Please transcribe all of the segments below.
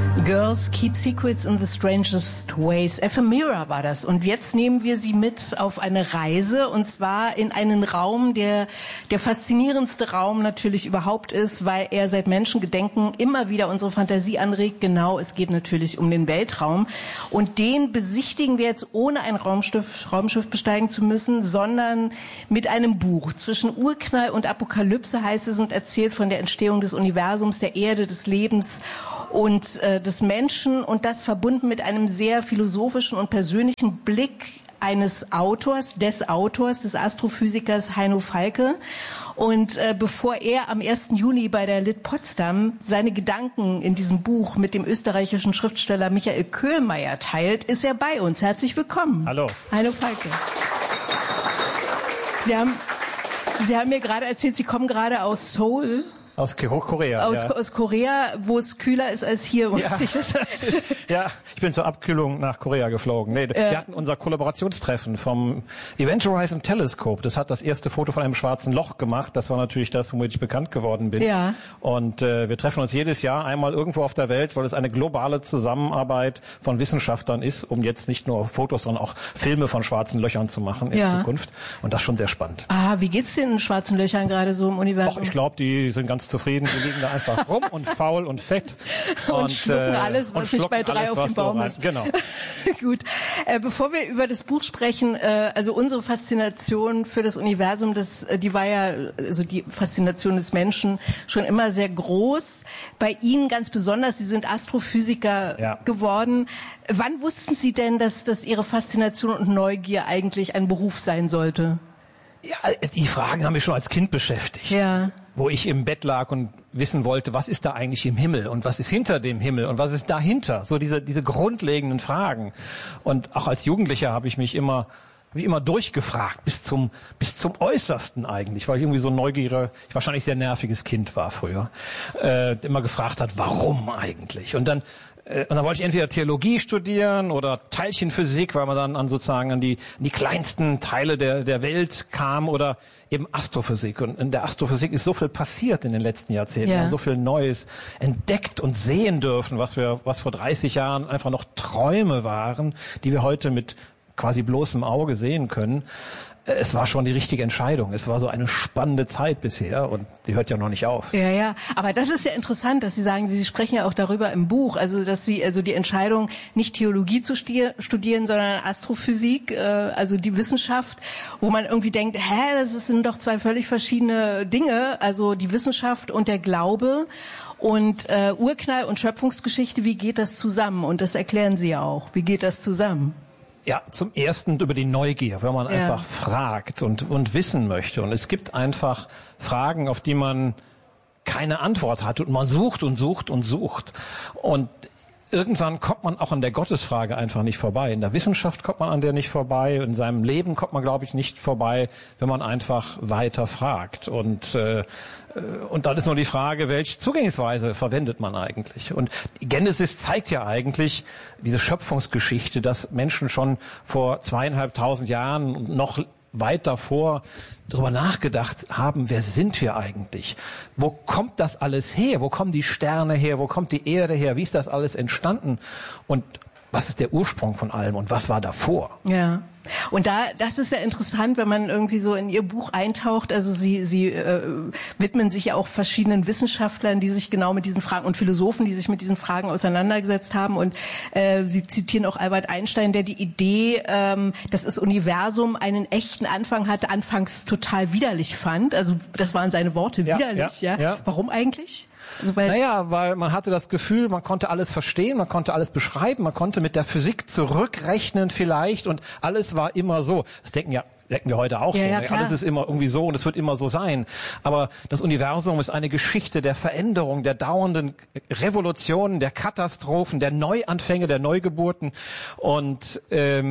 Girls Keep Secrets in the Strangest Ways. Ephemera war das. Und jetzt nehmen wir Sie mit auf eine Reise, und zwar in einen Raum, der faszinierendste Raum natürlich überhaupt ist, weil er seit Menschengedenken immer wieder unsere Fantasie anregt. Genau, es geht natürlich um den Weltraum. Und den besichtigen wir jetzt ohne ein Raumschiff besteigen zu müssen, sondern mit einem Buch. Zwischen Urknall und Apokalypse heißt es und erzählt von der Entstehung des Universums, der Erde, des Lebens und des Menschen, und das verbunden mit einem sehr philosophischen und persönlichen Blick des Autors, des Astrophysikers Heino Falke. Und bevor er am 1. Juni bei der Lit Potsdam seine Gedanken in diesem Buch mit dem österreichischen Schriftsteller Michael Köhlmeier teilt, ist er bei uns. Herzlich willkommen. Hallo. Heino Falke. Sie haben mir gerade erzählt, Sie kommen gerade aus Seoul. Aus Korea. Aus Korea, wo es kühler ist als hier. Ja, ich bin zur Abkühlung nach Korea geflogen. Wir hatten unser Kollaborationstreffen vom Event Horizon Telescope. Das hat das erste Foto von einem schwarzen Loch gemacht. Das war natürlich das, womit ich bekannt geworden bin. Ja. Und wir treffen uns jedes Jahr einmal irgendwo auf der Welt, weil es eine globale Zusammenarbeit von Wissenschaftlern ist, um jetzt nicht nur Fotos, sondern auch Filme von schwarzen Löchern zu machen in Zukunft. Und das ist schon sehr spannend. Wie geht's den schwarzen Löchern gerade so im Universum? Ich glaube, die sind ganz zufrieden, die liegen da einfach rum und faul und fett. Und schlucken alles, was nicht bei 3 auf dem Baum ist. Genau. Gut. Bevor wir über das Buch sprechen, also unsere Faszination für das Universum, die war ja, also die Faszination des Menschen schon immer sehr groß. Bei Ihnen ganz besonders, Sie sind Astrophysiker geworden. Wann wussten Sie denn, dass Ihre Faszination und Neugier eigentlich ein Beruf sein sollte? Ja, die Fragen haben mich schon als Kind beschäftigt. Ja. Wo ich im Bett lag und wissen wollte, was ist da eigentlich im Himmel und was ist hinter dem Himmel und was ist dahinter? So diese grundlegenden Fragen. Und auch als Jugendlicher habe ich mich immer durchgefragt, bis zum Äußersten eigentlich, weil ich irgendwie so ich wahrscheinlich sehr nerviges Kind war früher, immer gefragt hat, warum eigentlich? Und dann wollte ich entweder Theologie studieren oder Teilchenphysik, weil man dann an die kleinsten Teile der Welt kam, oder eben Astrophysik. Und in der Astrophysik ist so viel passiert in den letzten Jahrzehnten. Wir haben so viel Neues entdeckt und sehen dürfen, was vor 30 Jahren einfach noch Träume waren, die wir heute mit quasi bloßem Auge sehen können. Es war schon die richtige Entscheidung. Es war so eine spannende Zeit bisher und die hört ja noch nicht auf. Ja, aber das ist ja interessant, dass Sie sagen, Sie sprechen ja auch darüber im Buch, also dass Sie die Entscheidung, nicht Theologie zu studieren, sondern Astrophysik, also die Wissenschaft, wo man irgendwie denkt, das sind doch zwei völlig verschiedene Dinge, also die Wissenschaft und der Glaube und Urknall und Schöpfungsgeschichte, wie geht das zusammen? Und das erklären Sie ja auch. Wie geht das zusammen? Ja, zum Ersten über die Neugier, wenn man einfach fragt und wissen möchte. Und es gibt einfach Fragen, auf die man keine Antwort hat. Und man sucht und sucht und sucht. Und irgendwann kommt man auch an der Gottesfrage einfach nicht vorbei. In der Wissenschaft kommt man an der nicht vorbei. In seinem Leben kommt man, glaube ich, nicht vorbei, wenn man einfach weiter fragt. Und dann ist nur die Frage, welche Zugänglichkeitsweise verwendet man eigentlich? Und die Genesis zeigt ja eigentlich diese Schöpfungsgeschichte, dass Menschen schon vor 2500 Jahren und noch weit davor darüber nachgedacht haben, wer sind wir eigentlich? Wo kommt das alles her? Wo kommen die Sterne her? Wo kommt die Erde her? Wie ist das alles entstanden? Und was ist der Ursprung von allem und was war davor? Ja. Und das ist ja interessant, wenn man irgendwie so in Ihr Buch eintaucht. Also Sie widmen sich ja auch verschiedenen Wissenschaftlern, die sich genau mit diesen Fragen, und Philosophen, die sich mit diesen Fragen auseinandergesetzt haben. Und Sie zitieren auch Albert Einstein, der die Idee, dass das Universum einen echten Anfang hatte, anfangs total widerlich fand. Also das waren seine Worte, widerlich. Ja. Warum eigentlich? Also weil man hatte das Gefühl, man konnte alles verstehen, man konnte alles beschreiben, man konnte mit der Physik zurückrechnen vielleicht, und alles war immer so. Das denken wir heute auch so. Alles ist immer irgendwie so und es wird immer so sein. Aber das Universum ist eine Geschichte der Veränderung, der dauernden Revolutionen, der Katastrophen, der Neuanfänge, der Neugeburten. Und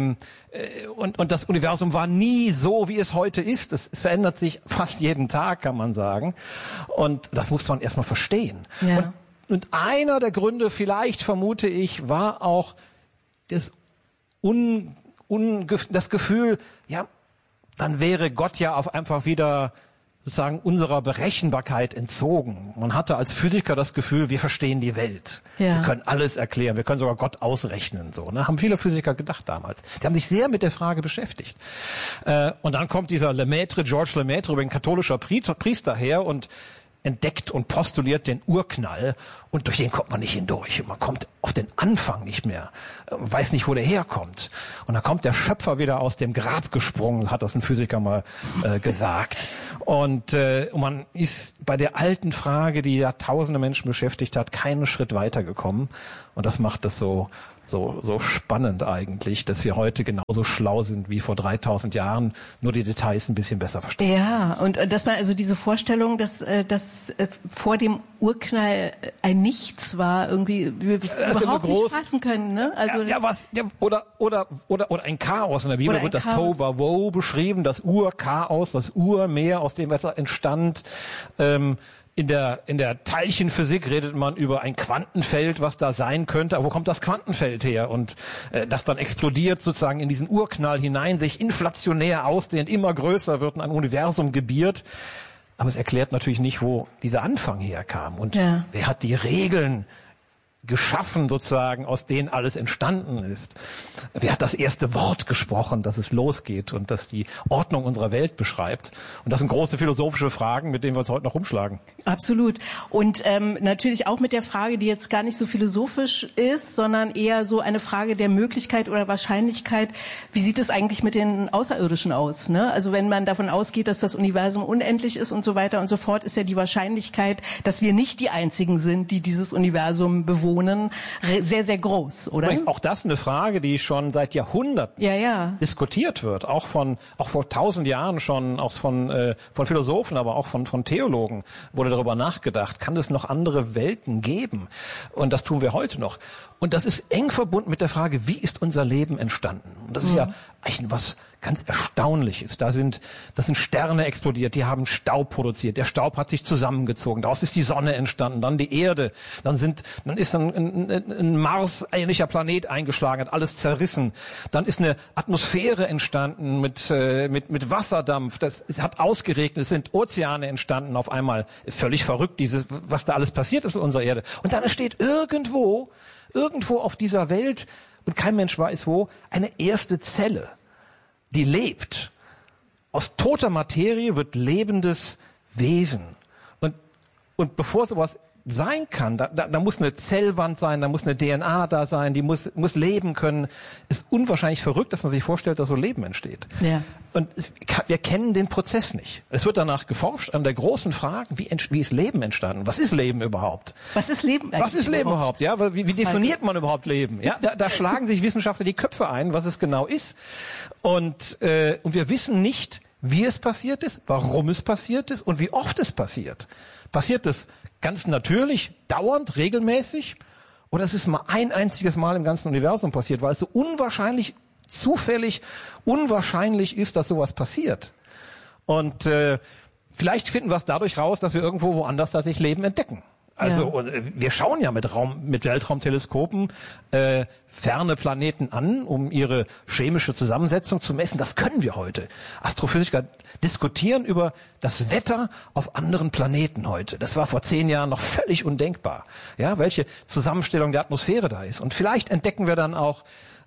das Universum war nie so, wie es heute ist. Es verändert sich fast jeden Tag, kann man sagen. Und das muss man erstmal verstehen. Ja. Und einer der Gründe, vielleicht vermute ich, war auch das Gefühl, dann wäre Gott ja einfach wieder sozusagen unserer Berechenbarkeit entzogen. Man hatte als Physiker das Gefühl, wir verstehen die Welt. Ja. Wir können alles erklären, wir können sogar Gott ausrechnen. So, ne? Haben viele Physiker gedacht damals. Die haben sich sehr mit der Frage beschäftigt. Und dann kommt dieser George Lemaitre, ein katholischer Priester her und entdeckt und postuliert den Urknall und durch den kommt man nicht hindurch. Man kommt auf den Anfang nicht mehr, weiß nicht, wo der herkommt. Und dann kommt der Schöpfer wieder aus dem Grab gesprungen, hat das ein Physiker mal gesagt. Und man ist bei der alten Frage, die ja tausende Menschen beschäftigt hat, keinen Schritt weitergekommen. Und das macht es so spannend eigentlich, dass wir heute genauso schlau sind wie vor 3000 Jahren, nur die Details ein bisschen besser verstehen. Ja, und dass man also diese Vorstellung, dass vor dem Urknall ein Nichts war, irgendwie wir überhaupt nicht fassen können, ne? Also oder ein Chaos. In der Bibel wird das Tohu beschrieben, das Urchaos, das Urmeer, aus dem Wasser entstand. In der Teilchenphysik redet man über ein Quantenfeld, was da sein könnte. Aber wo kommt das Quantenfeld her? Und das dann explodiert sozusagen in diesen Urknall hinein, sich inflationär ausdehnt, immer größer wird und ein Universum gebiert. Aber es erklärt natürlich nicht, wo dieser Anfang herkam. Und wer hat die Regeln geschaffen sozusagen, aus denen alles entstanden ist. Wer hat das erste Wort gesprochen, dass es losgeht und das die Ordnung unserer Welt beschreibt? Und das sind große philosophische Fragen, mit denen wir uns heute noch rumschlagen. Absolut. Und natürlich auch mit der Frage, die jetzt gar nicht so philosophisch ist, sondern eher so eine Frage der Möglichkeit oder Wahrscheinlichkeit. Wie sieht es eigentlich mit den Außerirdischen aus? Ne? Also wenn man davon ausgeht, dass das Universum unendlich ist und so weiter und so fort, ist ja die Wahrscheinlichkeit, dass wir nicht die Einzigen sind, die dieses Universum bewohnen, sehr, sehr groß, oder? Übrigens auch das eine Frage, die schon seit Jahrhunderten diskutiert wird. Auch vor 1000 Jahren schon, auch von Philosophen, aber auch von Theologen wurde darüber nachgedacht. Kann es noch andere Welten geben? Und das tun wir heute noch. Und das ist eng verbunden mit der Frage, wie ist unser Leben entstanden? Und das ist ja eigentlich was ganz Erstaunliches. Das sind Sterne explodiert, die haben Staub produziert. Der Staub hat sich zusammengezogen. Daraus ist die Sonne entstanden, dann die Erde. Dann ist ein Mars-ähnlicher Planet eingeschlagen, hat alles zerrissen. Dann ist eine Atmosphäre entstanden mit Wasserdampf. Es hat ausgeregnet, es sind Ozeane entstanden auf einmal. Völlig verrückt, was da alles passiert ist in unserer Erde. Und dann entsteht irgendwo auf dieser Welt, und kein Mensch weiß wo, eine erste Zelle, die lebt. Aus toter Materie wird lebendes Wesen. Und bevor sowas sein kann, da muss eine Zellwand sein, da muss eine DNA da sein, die muss leben können. Ist unwahrscheinlich verrückt, dass man sich vorstellt, dass so Leben entsteht. Ja. Und wir kennen den Prozess nicht. Es wird danach geforscht an der großen Frage, wie ist Leben entstanden? Was ist Leben überhaupt? Was ist Leben eigentlich? Was ist Leben überhaupt? Ja, wie definiert man überhaupt Leben? Ja, da schlagen sich Wissenschaftler die Köpfe ein, was es genau ist. Und wir wissen nicht, wie es passiert ist, warum es passiert ist und wie oft es passiert. Passiert es ganz natürlich, dauernd, regelmäßig? Oder ist es mal ein einziges Mal im ganzen Universum passiert, weil es so unwahrscheinlich, zufällig, unwahrscheinlich ist, dass sowas passiert? Und vielleicht finden wir es dadurch raus, dass wir irgendwo woanders tatsächlich Leben entdecken. Also wir schauen ja mit Weltraumteleskopen ferne Planeten an, um ihre chemische Zusammensetzung zu messen. Das können wir heute. Astrophysiker diskutieren über das Wetter auf anderen Planeten heute. Das war vor 10 Jahren noch völlig undenkbar. Ja, welche Zusammenstellung der Atmosphäre da ist. Und vielleicht entdecken wir dann auch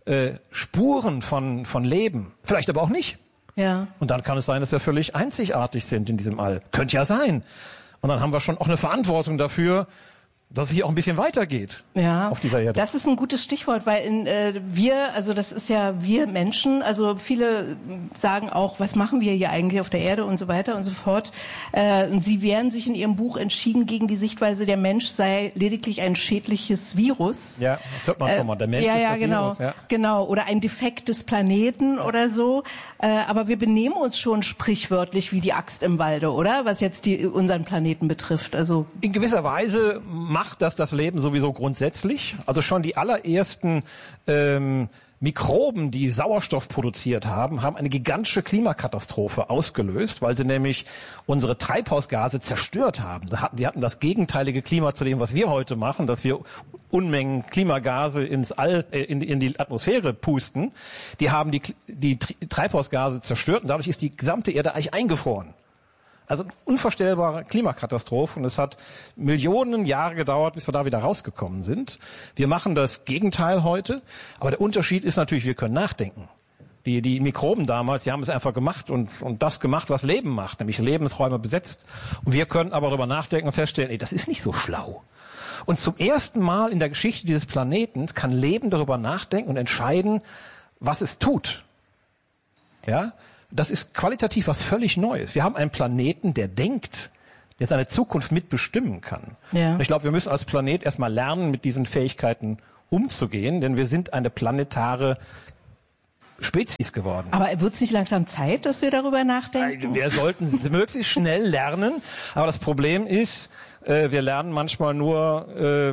Spuren von Leben. Vielleicht aber auch nicht. Ja. Und dann kann es sein, dass wir völlig einzigartig sind in diesem All. Könnte ja sein. Und dann haben wir schon auch eine Verantwortung dafür, dass es hier auch ein bisschen weitergeht auf dieser Erde. Das ist ein gutes Stichwort, weil das ist ja wir Menschen, also viele sagen auch, was machen wir hier eigentlich auf der Erde und so weiter und so fort. Und sie wehren sich in ihrem Buch entschieden gegen die Sichtweise, der Mensch sei lediglich ein schädliches Virus. Ja, das hört man schon mal, der Mensch ist das Virus. Ja, genau, oder ein Defekt des Planeten oder so. Aber wir benehmen uns schon sprichwörtlich wie die Axt im Walde, oder? Was jetzt unseren Planeten betrifft. Also in gewisser Weise macht das Leben sowieso grundsätzlich. Also schon die allerersten Mikroben, die Sauerstoff produziert haben eine gigantische Klimakatastrophe ausgelöst, weil sie nämlich unsere Treibhausgase zerstört haben. Die hatten das gegenteilige Klima zu dem, was wir heute machen, dass wir Unmengen Klimagase ins All, in die Atmosphäre pusten. Die haben die Treibhausgase zerstört und dadurch ist die gesamte Erde eigentlich eingefroren. Also unvorstellbare Klimakatastrophe und es hat Millionen Jahre gedauert, bis wir da wieder rausgekommen sind. Wir machen das Gegenteil heute, aber der Unterschied ist natürlich, wir können nachdenken. Die Mikroben damals, die haben es einfach gemacht und das gemacht, was Leben macht, nämlich Lebensräume besetzt. Und wir können aber darüber nachdenken und feststellen, das ist nicht so schlau. Und zum ersten Mal in der Geschichte dieses Planeten kann Leben darüber nachdenken und entscheiden, was es tut. Ja, das ist qualitativ was völlig Neues. Wir haben einen Planeten, der denkt, der seine Zukunft mitbestimmen kann. Ja. Und ich glaube, wir müssen als Planet erstmal lernen, mit diesen Fähigkeiten umzugehen, denn wir sind eine planetare Spezies geworden. Aber wird es nicht langsam Zeit, dass wir darüber nachdenken? Wir sollten möglichst schnell lernen. Aber das Problem ist, wir lernen manchmal nur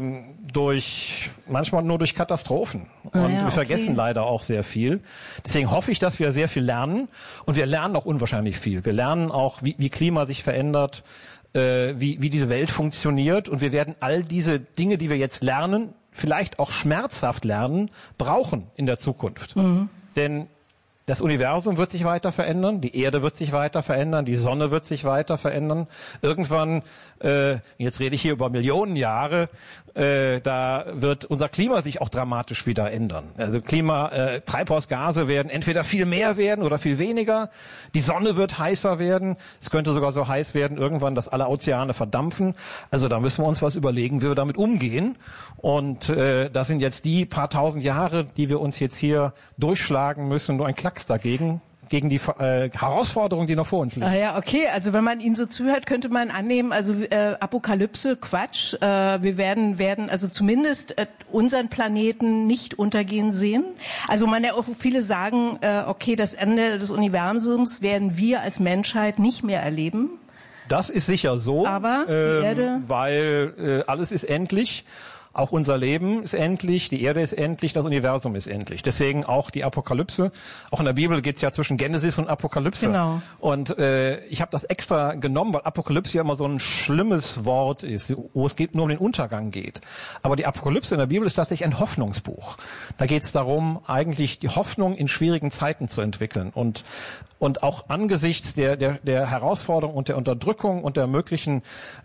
durch Katastrophen. Und wir vergessen leider auch sehr viel. Deswegen hoffe ich, dass wir sehr viel lernen. Und wir lernen auch unwahrscheinlich viel. Wir lernen auch, wie Klima sich verändert, wie diese Welt funktioniert. Und wir werden all diese Dinge, die wir jetzt lernen, vielleicht auch schmerzhaft lernen, brauchen in der Zukunft. Mhm. Denn das Universum wird sich weiter verändern, die Erde wird sich weiter verändern, die Sonne wird sich weiter verändern. Irgendwann, jetzt rede ich hier über Millionen Jahre, da wird unser Klima sich auch dramatisch wieder ändern. Also Treibhausgase werden entweder viel mehr werden oder viel weniger. Die Sonne wird heißer werden. Es könnte sogar so heiß werden irgendwann, dass alle Ozeane verdampfen. Also da müssen wir uns was überlegen, wie wir damit umgehen. Und das sind jetzt die paar tausend Jahre, die wir uns jetzt hier durchschlagen müssen. Nur ein Klacks dagegen. Gegen die Herausforderungen, die noch vor uns liegen. Ah ja, okay. Also wenn man Ihnen so zuhört, könnte man annehmen, also Apokalypse, Quatsch. Wir werden also zumindest unseren Planeten nicht untergehen sehen. Also viele sagen, okay, das Ende des Universums werden wir als Menschheit nicht mehr erleben. Das ist sicher so, aber die Erde, weil alles ist endlich. Auch unser Leben ist endlich, die Erde ist endlich, das Universum ist endlich. Deswegen auch die Apokalypse. Auch in der Bibel geht's ja zwischen Genesis und Apokalypse. Genau. Und ich habe das extra genommen, weil Apokalypse ja immer so ein schlimmes Wort ist, wo es nur um den Untergang geht. Aber die Apokalypse in der Bibel ist tatsächlich ein Hoffnungsbuch. Da geht's darum, eigentlich die Hoffnung in schwierigen Zeiten zu entwickeln. Und auch angesichts der Herausforderung und der Unterdrückung und der möglichen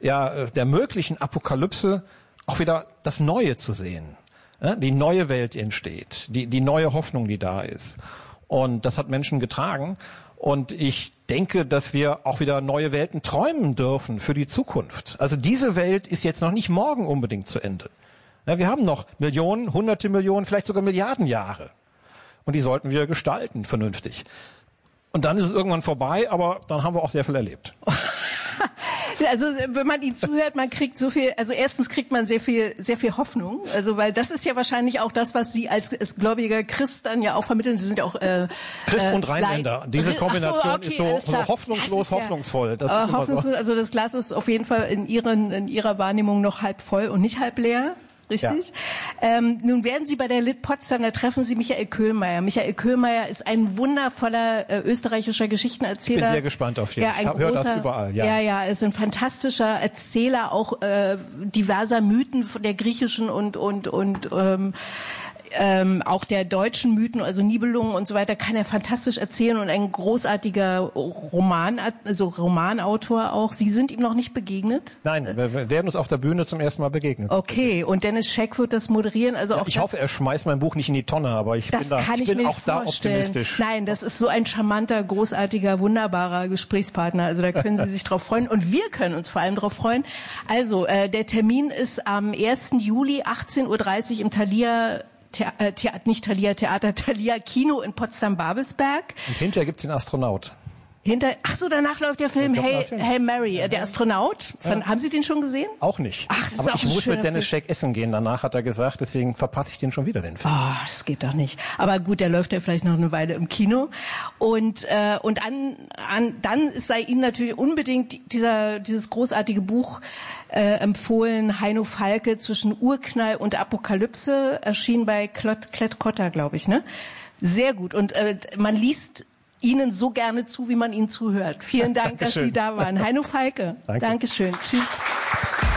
Apokalypse auch wieder das Neue zu sehen. Ja, die neue Welt entsteht, die neue Hoffnung, die da ist. Und das hat Menschen getragen. Und ich denke, dass wir auch wieder neue Welten träumen dürfen für die Zukunft. Also diese Welt ist jetzt noch nicht morgen unbedingt zu Ende. Ja, wir haben noch Millionen, hunderte Millionen, vielleicht sogar Milliarden Jahre. Und die sollten wir gestalten, vernünftig. Und dann ist es irgendwann vorbei, aber dann haben wir auch sehr viel erlebt. Also wenn man ihnen zuhört, man kriegt so viel, also erstens kriegt man sehr viel Hoffnung, also weil das ist ja wahrscheinlich auch das, was Sie als gläubiger Christ dann ja auch vermitteln. Sie sind ja auch Christ und Rheinländer. Diese Kombination ist so hoffnungslos, hoffnungsvoll. Das ist hoffnungslos, so. Also das Glas ist auf jeden Fall in Ihrer Wahrnehmung noch halb voll und nicht halb leer. Richtig? Ja. Nun werden Sie bei der Lit Potsdam, da treffen Sie Michael Köhlmeier. Michael Köhlmeier ist ein wundervoller österreichischer Geschichtenerzähler. Ich bin sehr gespannt auf ihn. Ja, ich höre das überall. Ja, er ist ein fantastischer Erzähler, auch diverser Mythen von der griechischen und auch der deutschen Mythen, also Nibelungen und so weiter, kann er fantastisch erzählen und ein großartiger Romanautor auch. Sie sind ihm noch nicht begegnet? Nein, wir werden uns auf der Bühne zum ersten Mal begegnen. Okay, und Dennis Scheck wird das moderieren. Also auch ich hoffe, er schmeißt mein Buch nicht in die Tonne, aber ich bin auch da optimistisch. Nein, das ist so ein charmanter, großartiger, wunderbarer Gesprächspartner. Also da können Sie sich drauf freuen und wir können uns vor allem drauf freuen. Also der Termin ist am 1. Juli 18:30 Uhr im Thalia Thalia Kino in Potsdam-Babelsberg. Und hinterher gibt's den Astronaut. Danach läuft der Film Hail Mary, der Astronaut. Haben Sie den schon gesehen? Auch nicht. Ach, das aber ist auch ich muss mit Dennis Scheck essen gehen, danach hat er gesagt, deswegen verpasse ich den schon wieder, den Film. Oh, das geht doch nicht. Aber gut, der läuft ja vielleicht noch eine Weile im Kino. Und dann sei Ihnen natürlich unbedingt dieses großartige Buch empfohlen, Heino Falke, zwischen Urknall und Apokalypse, erschien bei Klett-Cotta, glaube ich, ne? Sehr gut. Und man liest Ihnen so gerne zu, wie man Ihnen zuhört. Vielen Dank, dass Sie da waren. Heino Falke. Danke. Dankeschön. Tschüss.